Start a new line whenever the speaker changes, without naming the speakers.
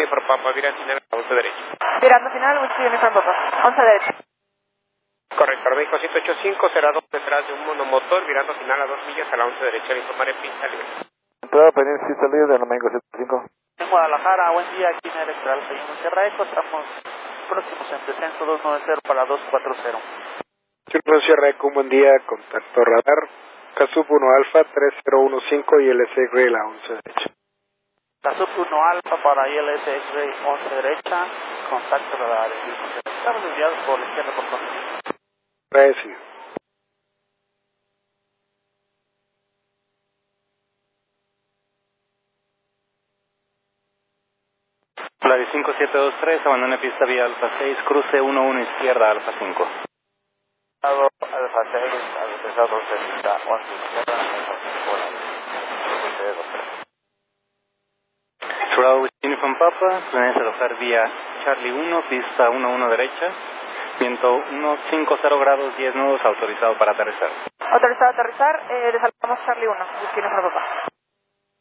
Uniform Papa, virando final a 11 derecha.
Virando final, Whiskey Uniform Papa, 11 derecha.
Correcto, México 185, será 2 detrás de un monomotor, virando final a 2 millas a la 11 derecha, le informaré pista libre.
Entrada pendiente, pista libre de México 185.
En Guadalajara, buen día, aquí en Electral, seguimos Sierra Eco, estamos próximos en descenso 290 para 240.
Circuito Sierra Eco, un buen día, contacto radar, Casup 1 Alfa 3015 y LC Grey la 11 derecha.
Casup 1 Alfa para ILS X-Ray 11 derecha, contacto radar. Estamos desviados por la izquierda, por favor.
Gracias.
Polaris 5723, abandone pista vía Alfa 6, cruce 11 izquierda, Alfa 5.
Alfa 6, aterrizado de pista 11 izquierda, Alfa 5,
Surado Uniform Papa, planes alojar vía Charlie 1, pista 11 derecha, viento 150 grados 10 nudos, autorizado para aterrizar.
Autorizado a aterrizar, desaltamos Charlie 1, Whiskey Uniform Papa.